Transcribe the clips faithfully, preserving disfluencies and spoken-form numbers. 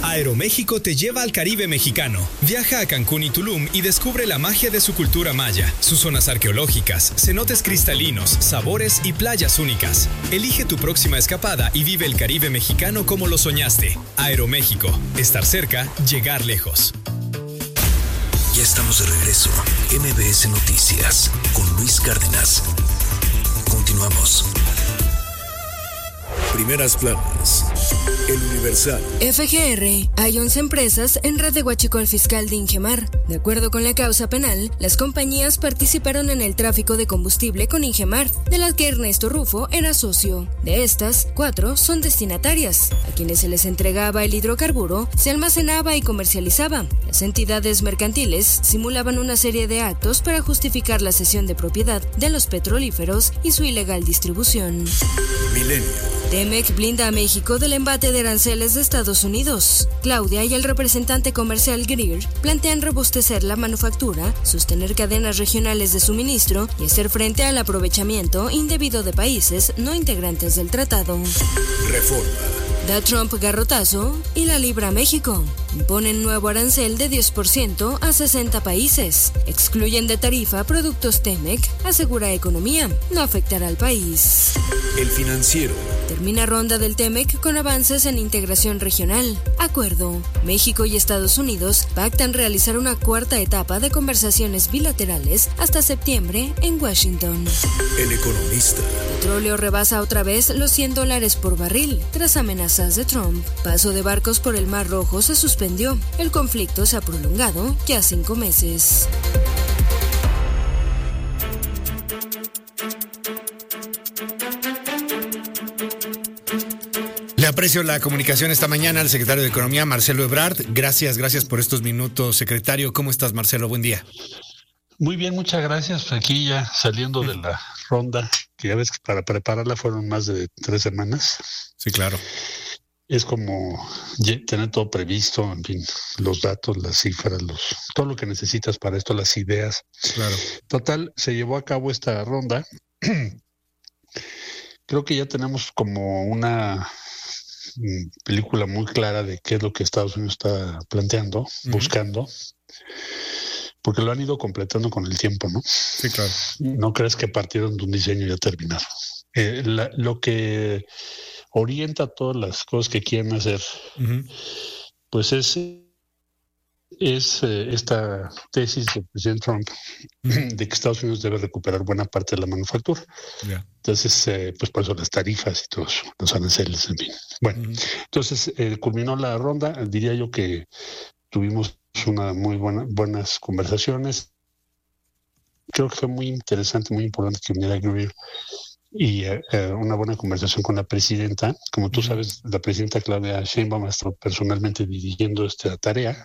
Aeroméxico te lleva al Caribe mexicano. Viaja a Cancún y Tulum y descubre la magia de su cultura maya, sus zonas arqueológicas, cenotes cristalinos, sabores y playas únicas. Elige tu próxima escapada y vive el Caribe mexicano como lo soñaste. Aeroméxico. Estar cerca, llegar lejos. Ya estamos de regreso. M B S Noticias con Luis Cárdenas. Continuamos. Primeras planas. El Universal. F G R. Hay once empresas en red de huachicol fiscal de Ingemar. De acuerdo con la causa penal, las compañías participaron en el tráfico de combustible con Ingemar, de las que Ernesto Rufo era socio. De estas, cuatro son destinatarias. A quienes se les entregaba el hidrocarburo, se almacenaba y comercializaba. Las entidades mercantiles simulaban una serie de actos para justificar la cesión de propiedad de los petrolíferos y su ilegal distribución. Milenio. Temec blinda a México del embate de aranceles de Estados Unidos. Claudia y el representante comercial Greer plantean robustecer la manufactura, sostener cadenas regionales de suministro y hacer frente al aprovechamiento indebido de países no integrantes del tratado. Reforma. Da Trump garrotazo y la libra a México. Imponen nuevo arancel de diez por ciento a sesenta países. Excluyen de tarifa productos Temec, asegura economía. No afectará al país. El Financiero. Termina ronda del Temec con avances en integración regional. Acuerdo. México y Estados Unidos pactan realizar una cuarta etapa de conversaciones bilaterales hasta septiembre en Washington. El Economista. Petróleo rebasa otra vez los cien dólares por barril tras amenazas de Trump. Paso de barcos por el Mar Rojo se suspendió. El conflicto se ha prolongado ya cinco meses. Le aprecio la comunicación esta mañana al secretario de Economía, Marcelo Ebrard. Gracias, gracias por estos minutos, secretario. ¿Cómo estás, Marcelo? Buen día. Muy bien, muchas gracias. Aquí ya saliendo de la ronda, que ya ves que para prepararla fueron más de tres semanas. Sí, claro. Es como tener todo previsto, en fin, los datos, las cifras, los todo lo que necesitas para esto, las ideas. Claro. Total, se llevó a cabo esta ronda. Creo que ya tenemos como una película muy clara de qué es lo que Estados Unidos está planteando, uh-huh. buscando, porque lo han ido completando con el tiempo, ¿no? Sí, claro. No crees que partieron de un diseño ya terminado. Eh, la, lo que orienta todas las cosas que quieren hacer, uh-huh. pues es, es eh, esta tesis del presidente Trump uh-huh. de que Estados Unidos debe recuperar buena parte de la manufactura. Yeah. Entonces, eh, pues por eso las tarifas y todos los aranceles, en fin. Bueno, uh-huh. entonces eh, culminó la ronda. Diría yo que tuvimos una muy buena, buenas conversaciones. Creo que fue muy interesante, muy importante que viniera Greer y eh, una buena conversación con la presidenta. Como tú sabes, la presidenta Claudia Sheinbaum ha estado personalmente dirigiendo esta tarea.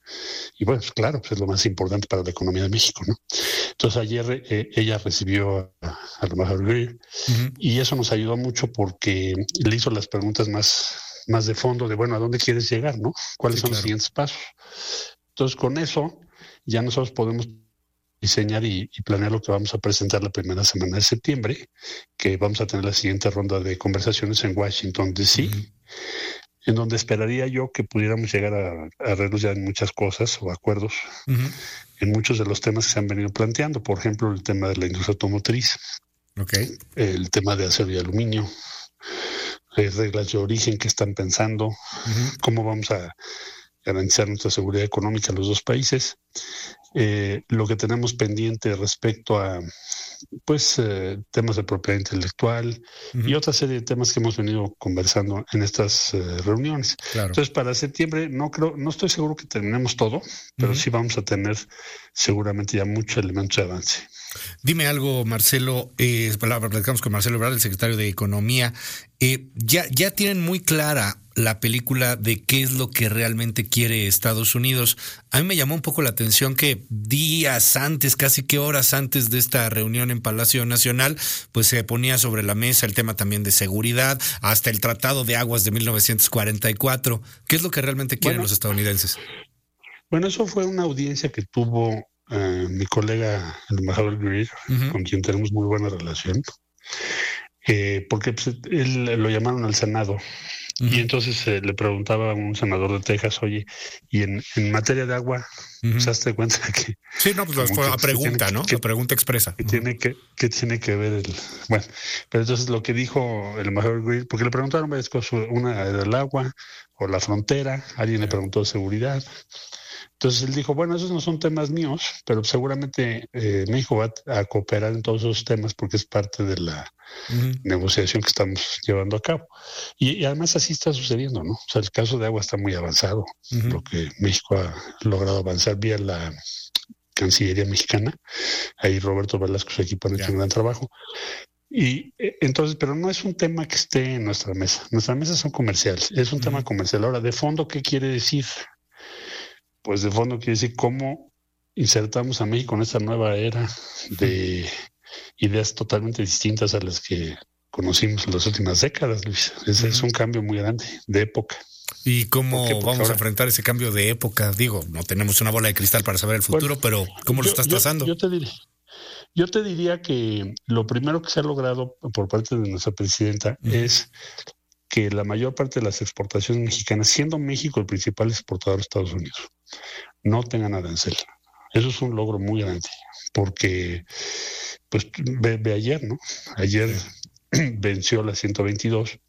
Y bueno, pues claro, pues es lo más importante para la economía de México, ¿no? Entonces ayer eh, ella recibió a, a la embajadora Greer uh-huh. y eso nos ayudó mucho porque le hizo las preguntas más, más de fondo de, bueno, ¿a dónde quieres llegar, no? ¿Cuáles sí, son claro. los siguientes pasos? Entonces con eso ya nosotros podemos diseñar y, y planear lo que vamos a presentar la primera semana de septiembre, que vamos a tener la siguiente ronda de conversaciones en Washington, D C, uh-huh. en donde esperaría yo que pudiéramos llegar a, a arreglos ya en muchas cosas o acuerdos uh-huh. en muchos de los temas que se han venido planteando. Por ejemplo, el tema de la industria automotriz, okay. el tema de acero y aluminio, las reglas de origen que están pensando, uh-huh. cómo vamos a garantizar nuestra seguridad económica en los dos países, eh, lo que tenemos pendiente respecto a pues eh, temas de propiedad intelectual uh-huh. y otra serie de temas que hemos venido conversando en estas eh, reuniones. Claro. Entonces, para septiembre no creo, no estoy seguro que terminemos todo, pero uh-huh. sí vamos a tener seguramente ya muchos elementos de avance. Dime algo, Marcelo, eh, platicamos con Marcelo Ebrard, el secretario de Economía. Eh, ya, ya tienen muy clara la película de qué es lo que realmente quiere Estados Unidos. A mí me llamó un poco la atención que días antes, casi que horas antes de esta reunión en Palacio Nacional, pues se ponía sobre la mesa el tema también de seguridad, hasta el Tratado de Aguas de mil novecientos cuarenta y cuatro. ¿Qué es lo que realmente quieren bueno, los estadounidenses? Bueno, eso fue una audiencia que tuvo Uh, mi colega, el embajador Greer, uh-huh. con quien tenemos muy buena relación, eh, porque pues, él lo llamaron al Senado Uh-huh. Y entonces eh, le preguntaba a un senador de Texas, oye, y en, en materia de agua, uh-huh. ¿se das cuenta que... Sí, no, pues fue la pregunta, que, ¿no? Que, la pregunta expresa. Que, uh-huh. tiene que, que tiene que ver el... Bueno, pero entonces lo que dijo el embajador Greer, porque le preguntaron varias cosas, una era el agua o la frontera, alguien uh-huh. le preguntó de seguridad. Entonces él dijo, bueno, esos no son temas míos, pero seguramente eh, México va a cooperar en todos esos temas porque es parte de la uh-huh. negociación que estamos llevando a cabo. Y, y además así está sucediendo, ¿no? O sea, el caso de agua está muy avanzado, uh-huh. lo que México ha logrado avanzar vía la Cancillería mexicana. Ahí Roberto Velasco y su equipo han hecho yeah. un gran trabajo. Y entonces, pero no es un tema que esté en nuestra mesa. Nuestra mesa son comerciales, es un uh-huh. tema comercial. Ahora, de fondo, ¿qué quiere decir? Pues de fondo quiere decir cómo insertamos a México en esta nueva era de ideas totalmente distintas a las que conocimos en las últimas décadas, Luis. Ese uh-huh. es un cambio muy grande de época. ¿Y cómo vamos ahora a enfrentar ese cambio de época? Digo, no tenemos una bola de cristal para saber el futuro, bueno, pero ¿cómo yo, lo estás trazando? Yo, yo, te diría, yo te diría que lo primero que se ha logrado por parte de nuestra presidenta uh-huh. es que la mayor parte de las exportaciones mexicanas, siendo México el principal exportador de Estados Unidos, no tengan arancel. Eso es un logro muy grande, porque pues ve, ve ayer, ¿no? Ayer sí. venció la ciento veintidós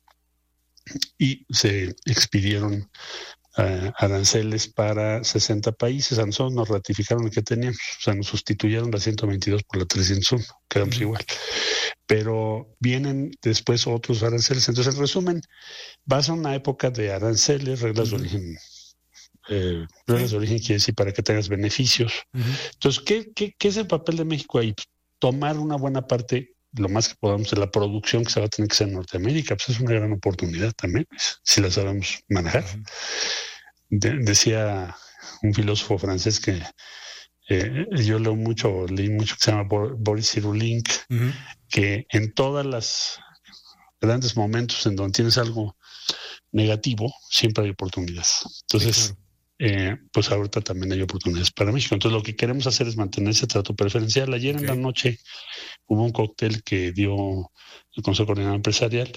y se expidieron uh, aranceles para sesenta países. A nosotros nos ratificaron el que teníamos, o sea, nos sustituyeron la ciento veintidós por la trescientos uno, quedamos uh-huh. igual. Pero vienen después otros aranceles. Entonces, en resumen, va a ser una época de aranceles, reglas uh-huh. de origen. Eh, reglas de origen quiere decir para que tengas beneficios. Uh-huh. Entonces, ¿qué, qué, ¿qué es el papel de México ahí? Tomar una buena parte, lo más que podamos, de la producción que se va a tener que hacer en Norteamérica. Pues es una gran oportunidad también, pues, si la sabemos manejar. Uh-huh. De, decía un filósofo francés que eh, yo leo mucho, leí mucho, que se llama Boris Cyrulnik, uh-huh. que en todas las grandes momentos en donde tienes algo negativo, siempre hay oportunidades. Entonces, sí, claro. eh, pues ahorita también hay oportunidades para México. Entonces, lo que queremos hacer es mantener ese trato preferencial. Ayer okay. en la noche hubo un cóctel que dio el Consejo Coordinador Empresarial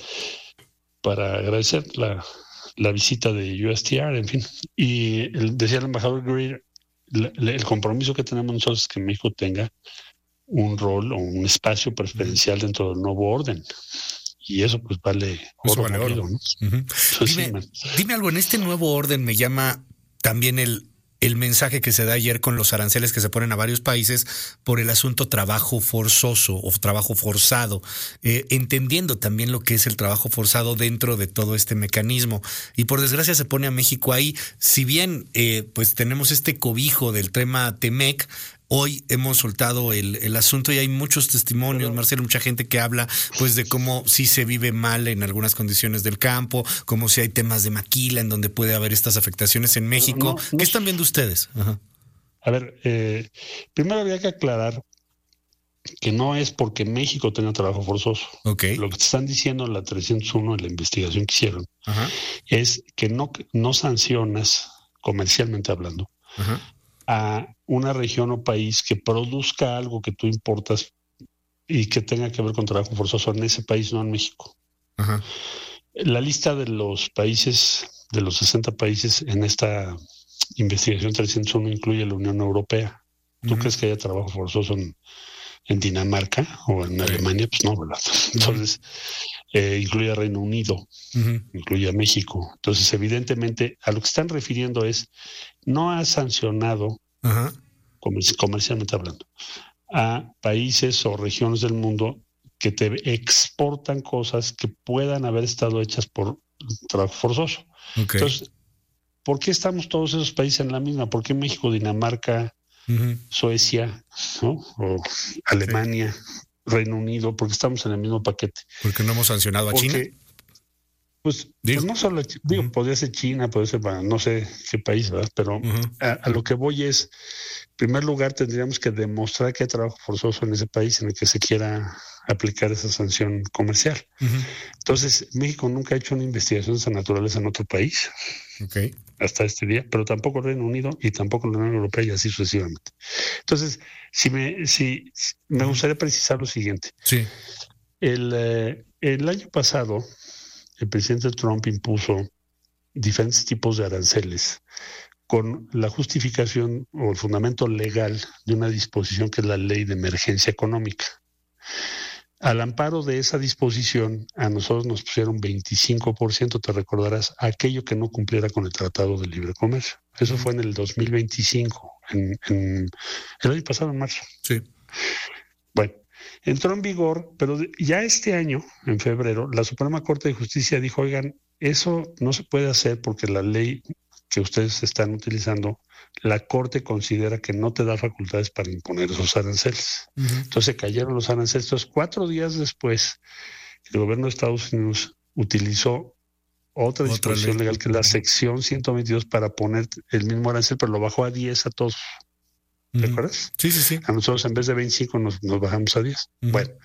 para agradecer la, la visita de U S T R, en fin. Y el, decía el embajador Greer, el, el compromiso que tenemos nosotros es que México tenga un rol o un espacio preferencial uh-huh. dentro del nuevo orden. Y eso pues vale oro, eso vale oro. ¿no? Uh-huh. Dime, sí, dime algo, en este nuevo orden me llama también el, el mensaje que se da ayer con los aranceles que se ponen a varios países por el asunto trabajo forzoso o trabajo forzado, eh, entendiendo también lo que es el trabajo forzado dentro de todo este mecanismo. Y por desgracia se pone a México ahí, si bien eh, pues tenemos este cobijo del tema Temec. Hoy hemos soltado el, el asunto y hay muchos testimonios, Pero, Marcelo, mucha gente que habla pues de cómo sí se vive mal en algunas condiciones del campo, como si hay temas de maquila en donde puede haber estas afectaciones en México. No, no, ¿Qué están viendo ustedes? Ajá. A ver, eh, primero habría que aclarar que no es porque México tenga trabajo forzoso. Okay. Lo que te están diciendo en la trescientos uno, en la investigación que hicieron, Ajá. es que no, no sancionas, comercialmente hablando, Ajá. a una región o país que produzca algo que tú importas y que tenga que ver con trabajo forzoso en ese país, no en México. Ajá. La lista de los países, de los sesenta países en esta investigación trescientos uno incluye la Unión Europea. ¿Tú uh-huh. crees que haya trabajo forzoso en, en Dinamarca o en okay. Alemania? Pues no, ¿verdad? Uh-huh. Entonces, eh, incluye a Reino Unido, uh-huh. incluye a México. Entonces, evidentemente, a lo que están refiriendo es, no ha sancionado, uh-huh. comer- comercialmente hablando, a países o regiones del mundo que te exportan cosas que puedan haber estado hechas por trabajo forzoso. Okay. Entonces, ¿por qué estamos todos esos países en la misma? ¿Por qué México, Dinamarca, uh-huh. Suecia, ¿no? o Alemania, sí. Reino Unido? ¿Por qué estamos en el mismo paquete? ¿Porque no hemos sancionado a Porque, China? Pues, pues no solo, digo, uh-huh. podría ser China, podría ser, no sé qué país, ¿verdad? Pero uh-huh. a, a lo que voy es, en primer lugar, tendríamos que demostrar que hay trabajo forzoso en ese país en el que se quiera aplicar esa sanción comercial. Uh-huh. Entonces, México nunca ha hecho una investigación de esa naturaleza en otro país. Okay. Hasta este día, pero tampoco el Reino Unido y tampoco la Unión Europea y así sucesivamente. Entonces, si me, si, si, me gustaría precisar lo siguiente. Sí. El, eh, el año pasado, el presidente Trump impuso diferentes tipos de aranceles con la justificación o el fundamento legal de una disposición que es la Ley de Emergencia Económica. Al amparo de esa disposición, a nosotros nos pusieron veinticinco por ciento, te recordarás, aquello que no cumpliera con el Tratado de Libre Comercio. Eso fue en el dos mil veinticinco, en, en el año pasado, en marzo. Sí. Bueno, entró en vigor, pero ya este año, en febrero, la Suprema Corte de Justicia dijo, oigan, eso no se puede hacer porque la ley que ustedes están utilizando, la Corte considera que no te da facultades para imponer esos aranceles. Uh-huh. Entonces cayeron los aranceles. Entonces, cuatro días después, el gobierno de Estados Unidos utilizó otra disposición legal, que es la sección ciento veintidós, para poner el mismo arancel, pero lo bajó a diez a todos. ¿Te uh-huh. acuerdas? Sí, sí, sí. A nosotros en vez de veinticinco nos, nos bajamos a diez. Uh-huh. Bueno.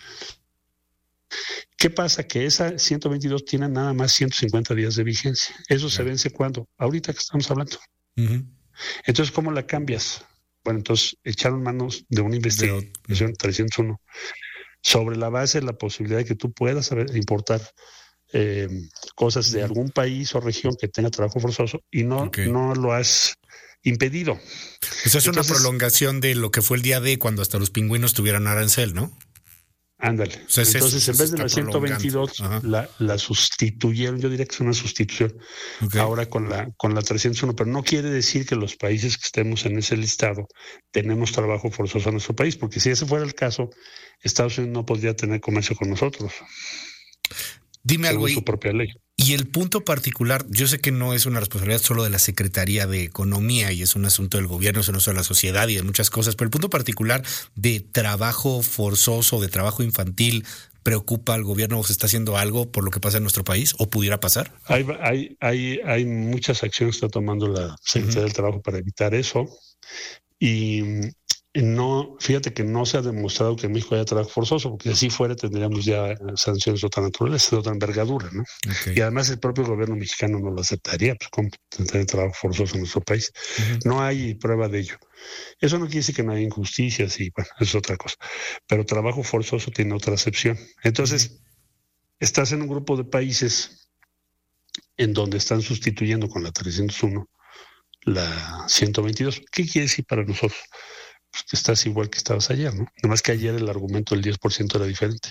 ¿Qué pasa? Que esa ciento veintidós tiene nada más ciento cincuenta días de vigencia. ¿Eso uh-huh. se vence cuándo? Ahorita que estamos hablando. Uh-huh. Entonces, ¿cómo la cambias? Bueno, entonces echaron manos de una investigación trescientos uno sobre la base de la posibilidad de que tú puedas importar eh, cosas de algún país o región que tenga trabajo forzoso y no, okay. no lo has impedido. Esa es entonces, una prolongación de lo que fue el día D, cuando hasta los pingüinos tuvieron arancel, ¿no? Ándale. O sea, entonces, eso, en vez de la ciento veintidós, la, la sustituyeron, yo diría que es una sustitución, okay. ahora con la con la trescientos uno, pero no quiere decir que los países que estemos en ese listado tenemos trabajo forzoso en nuestro país, porque si ese fuera el caso, Estados Unidos no podría tener comercio con nosotros. Dime algo. Su propia ley. Y el punto particular, yo sé que no es una responsabilidad solo de la Secretaría de Economía y es un asunto del gobierno, es un asunto de la sociedad y de muchas cosas, pero el punto particular de trabajo forzoso, de trabajo infantil, ¿preocupa al gobierno o se está haciendo algo por lo que pasa en nuestro país o pudiera pasar? Hay, hay, hay, hay muchas acciones que está tomando la Secretaría uh-huh. del Trabajo para evitar eso y no, fíjate que no se ha demostrado que en México haya trabajo forzoso, porque si así fuera tendríamos ya sanciones de otra naturaleza, de otra envergadura, ¿no? Okay. Y además el propio gobierno mexicano no lo aceptaría, pues cómo tener trabajo forzoso en nuestro país. Uh-huh. No hay prueba de ello. Eso no quiere decir que no haya injusticias y bueno, eso es otra cosa. Pero trabajo forzoso tiene otra acepción. Entonces, uh-huh. estás en un grupo de países en donde están sustituyendo con la trescientos uno la ciento veintidós. ¿Qué quiere decir para nosotros? Pues que estás igual que estabas ayer, ¿no? Nada más que ayer el argumento del diez por ciento era diferente.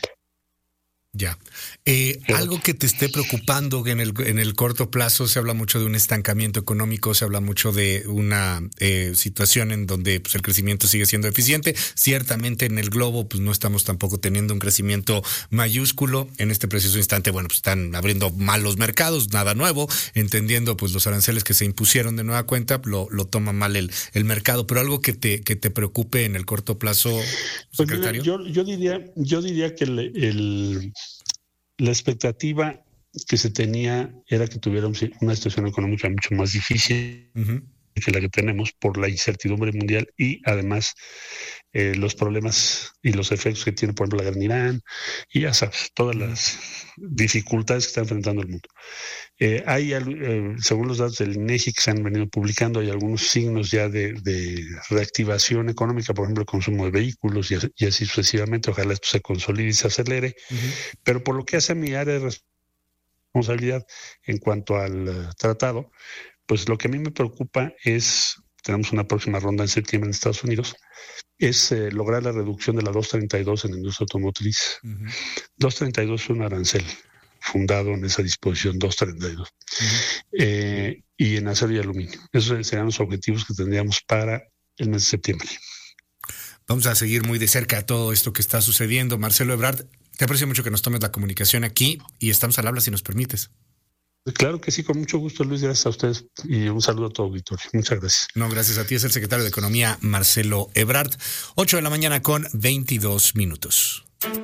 Ya. Eh, algo que te esté preocupando en el, en el corto plazo, se habla mucho de un estancamiento económico, se habla mucho de una eh, situación en donde pues, el crecimiento sigue siendo eficiente. Ciertamente en el globo pues no estamos tampoco teniendo un crecimiento mayúsculo. En este preciso instante, bueno, pues están abriendo mal los mercados, nada nuevo, entendiendo pues los aranceles que se impusieron de nueva cuenta, lo, lo toma mal el, el mercado. Pero algo que te, que te preocupe en el corto plazo, secretario. Pues mira, yo, yo diría, yo diría que el, el la expectativa que se tenía era que tuviéramos una situación económica mucho más difícil uh-huh. que la que tenemos por la incertidumbre mundial y además eh, los problemas y los efectos que tiene, por ejemplo, la guerra en Irán y ya sabes, todas las dificultades que está enfrentando el mundo. Eh, hay, eh, según los datos del INEGI que se han venido publicando, hay algunos signos ya de, de reactivación económica, por ejemplo, el consumo de vehículos y así, y así sucesivamente. Ojalá esto se consolide y se acelere. Uh-huh. Pero por lo que hace a mi área de responsabilidad en cuanto al uh, tratado, pues lo que a mí me preocupa es, tenemos una próxima ronda en septiembre en Estados Unidos, es eh, lograr la reducción de la doscientos treinta y dos en la industria automotriz. Uh-huh. doscientos treinta y dos es un arancel fundado en esa disposición doscientos treinta y dos. Uh-huh. Eh, y en acero y aluminio. Esos serían los objetivos que tendríamos para el mes de septiembre. Vamos a seguir muy de cerca todo esto que está sucediendo. Marcelo Ebrard, te aprecio mucho que nos tomes la comunicación aquí y estamos al habla si nos permites. Claro que sí, con mucho gusto, Luis, gracias a ustedes y un saludo a todo auditorio. Muchas gracias. No, gracias a ti, es el secretario de Economía, Marcelo Ebrard. ocho de la mañana con veintidós minutos.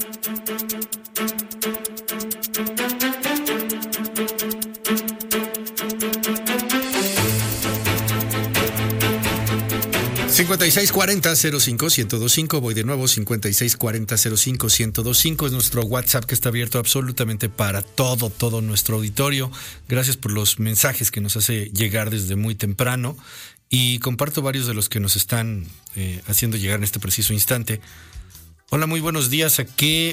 cincuenta y seis cuarenta cero cinco uno dos cinco, voy de nuevo, cincuenta y seis cuarenta cero cinco uno dos cinco es nuestro WhatsApp que está abierto absolutamente para todo, todo nuestro auditorio. Gracias por los mensajes que nos hace llegar desde muy temprano y comparto varios de los que nos están eh, haciendo llegar en este preciso instante. Hola, muy buenos días. ¿A qué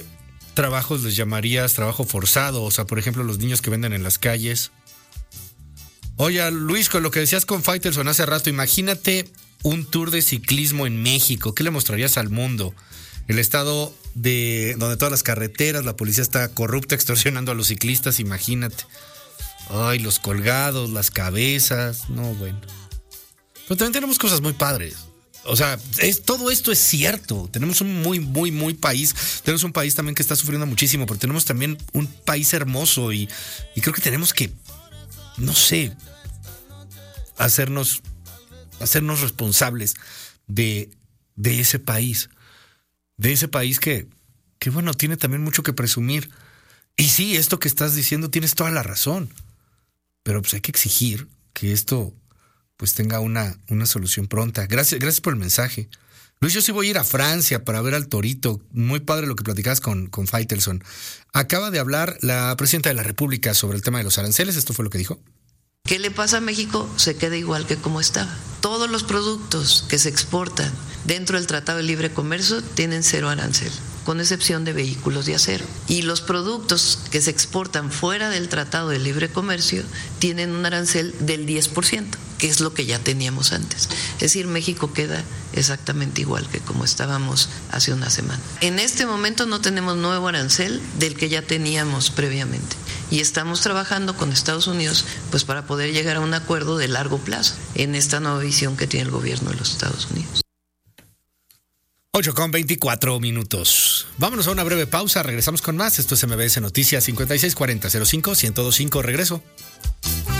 trabajos les llamarías trabajo forzado? O sea, por ejemplo, los niños que venden en las calles. Oye, Luis, con lo que decías con Faitelson hace rato, imagínate un tour de ciclismo en México. ¿Qué le mostrarías al mundo? El estado de donde todas las carreteras, la policía está corrupta, extorsionando a los ciclistas, imagínate. Ay, los colgados, las cabezas, no, bueno. Pero también tenemos cosas muy padres. O sea, es, todo esto es cierto. Tenemos un muy, muy, muy país. Tenemos un país también que está sufriendo muchísimo, pero tenemos también un país hermoso y, y creo que tenemos que, no sé, hacernos, hacernos responsables de, de ese país. De ese país que, que, bueno, tiene también mucho que presumir. Y sí, esto que estás diciendo tienes toda la razón. Pero pues hay que exigir que esto pues tenga una, una solución pronta. Gracias, gracias por el mensaje. Luis, yo sí voy a ir a Francia para ver al Torito. Muy padre lo que platicabas con, con Faitelson. Acaba de hablar la presidenta de la República sobre el tema de los aranceles. Esto fue lo que dijo. ¿Qué le pasa a México? Se queda igual que como estaba. Todos los productos que se exportan dentro del Tratado de Libre Comercio tienen cero arancel, con excepción de vehículos de acero. Y los productos que se exportan fuera del Tratado de Libre Comercio tienen un arancel del diez por ciento, que es lo que ya teníamos antes. Es decir, México queda exactamente igual que como estábamos hace una semana. En este momento no tenemos nuevo arancel del que ya teníamos previamente. Y estamos trabajando con Estados Unidos pues para poder llegar a un acuerdo de largo plazo en esta nueva visión que tiene el gobierno de los Estados Unidos. ocho con veinticuatro minutos. Vámonos a una breve pausa, regresamos con más. Esto es M B S Noticias cincuenta y seis cuarenta cero cinco uno cero dos cinco. Regreso.